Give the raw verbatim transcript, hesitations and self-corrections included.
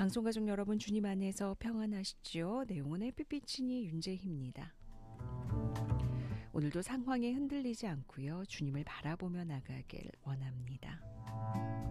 방송 가족 여러분, 주님 안에서 평안하시지요? 내용은 햇빛비치니 윤재희입니다. 오늘도 상황에 흔들리지 않고요, 주님을 바라보며 나가길 원합니다.